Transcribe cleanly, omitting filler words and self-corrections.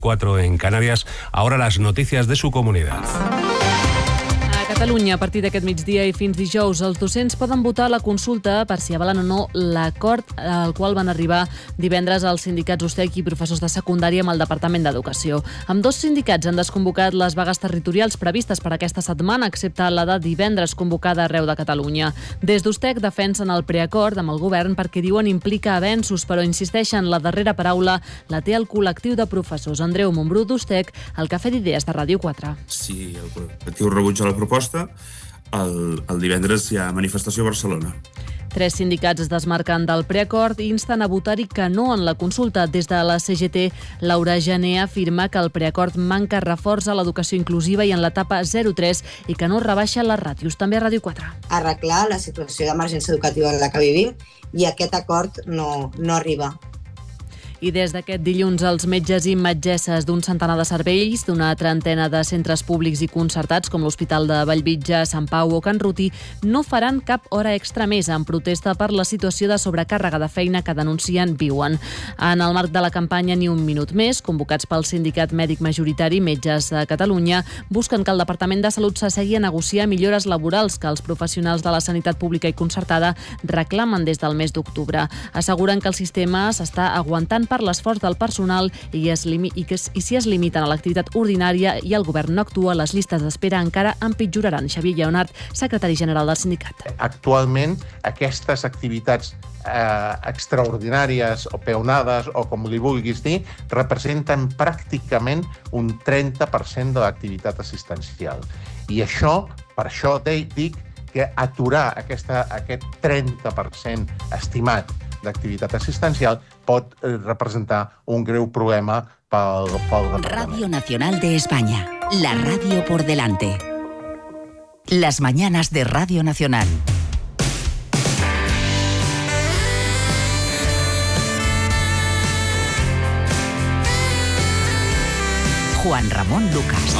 4 en Canarias. Ahora las noticias de su comunidad. A Catalunya, a partir d'aquest migdia i fins dijous, els docents poden votar la consulta per si avalen o no l'acord al qual van arribar divendres els sindicats USTEC i professors de secundària amb el Departament d'Educació. Ambdós sindicats han desconvocat les vagues territorials previstes per aquesta setmana, excepte la de divendres convocada arreu de Catalunya. Des d'USTEC defensen el preacord amb el govern perquè diuen implica avenços, però insisteixen la darrera paraula la té el col·lectiu de professors. Andreu Montbrú, d'USTEC, al Cafè d'Idees de Ràdio 4. Si el col·lectiu rebutja la proposta, el divendres hi ha manifestació a Barcelona. 3 sindicats es desmarquen del preacord i insten a votar-hi que no en la consulta. Des de la CGT, Laura Gené afirma que el preacord manca reforç a l'educació inclusiva i en l'etapa 0-3 i que no rebaixa les ràtios. També a Ràdio 4. Arreglar la situació d'emergència educativa en la que vivim i aquest acord no arriba. I des d'aquest dilluns, els metges i metgesses d'un centenar de serveis, d'una trentena de centres públics i concertats, com l'Hospital de Bellvitge, Sant Pau o Can Ruti, no faran cap hora extra més en protesta per la situació de sobrecàrrega de feina que denuncien viuen. En el marc de la campanya Ni un minut més, convocats pel sindicat mèdic majoritari Metges de Catalunya, busquen que el Departament de Salut s'assegui a negociar millores laborals que els professionals de la sanitat pública i concertada reclamen des del mes d'octubre. Asseguren que el sistema s'està aguantant per l'esforç del personal i si es limiten a l'activitat ordinària i el govern no actua, les llistes d'espera encara empitjoraran. Xavier Lleonard, secretari general del sindicat. Actualment, aquestes activitats extraordinàries o peonades, o com li vulguis dir, representen pràcticament un 30% de l'activitat assistencial. I per això dic que aturar aquest 30% estimat d'activitat assistencial pot representar un greu problema pel departament. Radio Nacional de España, la radio por delante. Las mañanas de Radio Nacional. Juan Ramón Lucas.